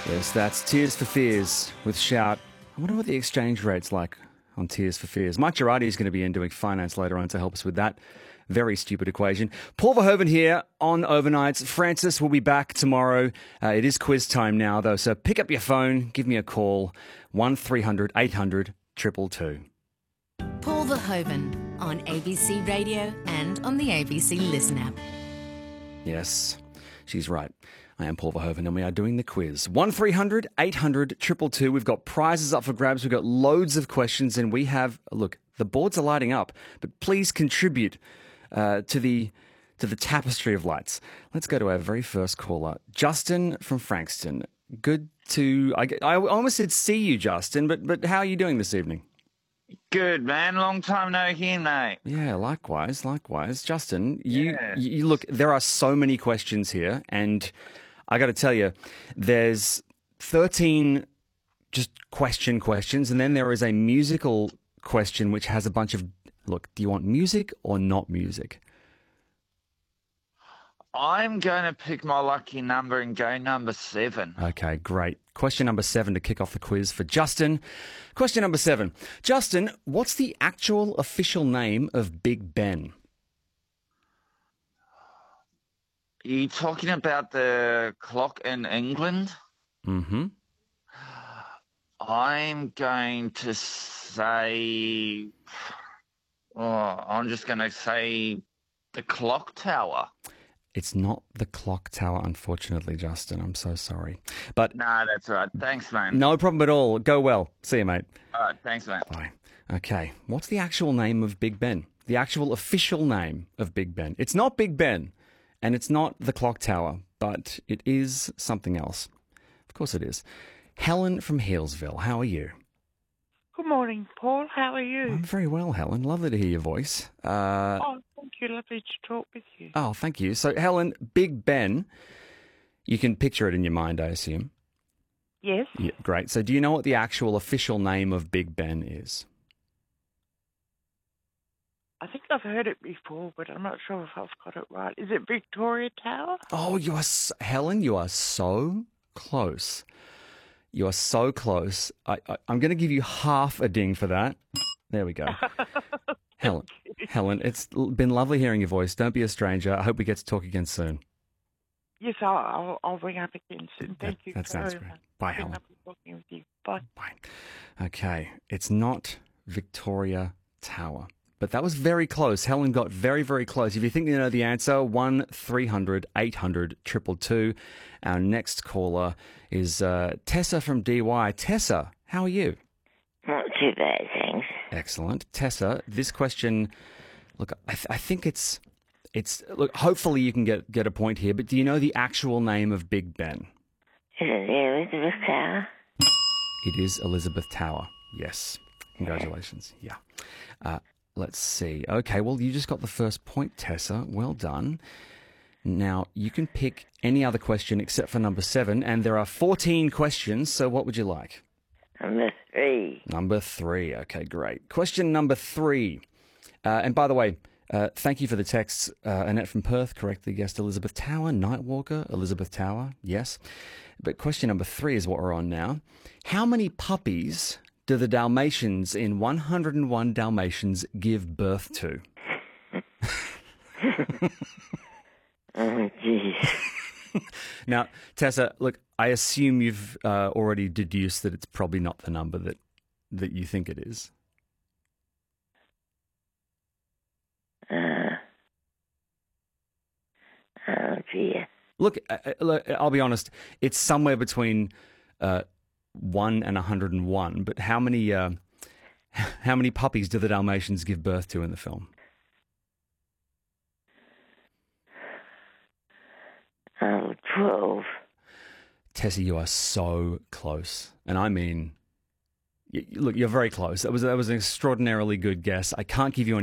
Yes, that's Tears for Fears with Shout. I wonder what the exchange rate's like on Tears for Fears. Mike Girardi is going to be in doing finance later on to help us with that very stupid equation. Paul Verhoeven here on Overnights. Francis will be back tomorrow. It is quiz time now, though, so pick up your phone, give me a call, 1300 800 222. Paul Verhoeven on ABC Radio and on the ABC Listen app. Yes, she's right. I am Paul Verhoeven and we are doing the quiz. 1300 800 222. We've got prizes up for grabs. We've got loads of questions and we have, look, the boards are lighting up, but please contribute to the tapestry of lights. Let's go to our very first caller, Justin from Frankston. Good to, I almost said see you, Justin, but how are you doing this evening? Good, man. Long time no hear, mate. Yeah, likewise. Justin, you look, there are so many questions here, and I got to tell you, there's 13 just questions, and then there is a musical question which has a bunch of, look, do you want music or not music? I'm going to pick my lucky number and go number 7. Okay, great. Question number 7 to kick off the quiz for Justin. Question number 7. Justin, what's the actual official name of Big Ben? Are you talking about the clock in England? Mm-hmm. I'm going to say... I'm just going to say the clock tower. It's not the clock tower, unfortunately, Justin. I'm so sorry. But No, that's all right. Thanks, man. no problem at all. Go well. See you, mate. All right, thanks, man. Bye. Okay. What's the actual name of Big Ben? The actual official name of Big Ben. It's not Big Ben, and it's not the clock tower, but it is something else. Of course it is. Helen from Healesville. How are you? Good morning, Paul. How are you? I'm very well, Helen. Lovely to hear your voice. Oh, thank you. Lovely to talk with you. Oh, thank you. So, Helen, Big Ben, you can picture it in your mind, I assume. Yes. Yeah, great. So do you know what the actual official name of Big Ben is? I think I've heard it before, but I'm not sure if I've got it right. Is it Victoria Tower? Oh, Helen, you are so close. You are so close. I'm going to give you half a ding for that. There we go. Helen, it's been lovely hearing your voice. Don't be a stranger. I hope we get to talk again soon. Yes, I'll ring up again soon. Thank you. That sounds very great. much. Bye, Been Helen. lovely talking with you. Bye. Bye. Okay, it's not Victoria Tower. But that was very close. Helen got very, very close. If you think you know the answer, 1300 800 222. Our next caller is Tessa from DY. Tessa, how are you? Not too bad, thanks. Excellent. Tessa, this question, look, I think it's look, hopefully you can get a point here, but do you know the actual name of Big Ben? Is it the Elizabeth Tower? It is Elizabeth Tower. Yes. Congratulations. Yeah. Let's see. Okay, well, you just got the first point, Tessa. Well done. Now, you can pick any other question except for number 7, and there are 14 questions, so what would you like? Number 3. Number 3. Okay, great. Question number 3. And by the way, thank you for the texts. Annette from Perth correctly guessed Elizabeth Tower. Nightwalker, Elizabeth Tower, yes. But question number 3 is what we're on now. How many puppies do the Dalmatians in 101 Dalmatians give birth to? Oh, jeez. Now, Tessa, look, I assume you've already deduced that it's probably not the number that you think it is. Oh, dear. Look, I'll be honest, it's somewhere between 1 and 101, but how many puppies do the Dalmatians give birth to in the film? Oh, 12. Tessa, you are so close. And I mean, look, you're very close. That was an extraordinarily good guess. I can't give you any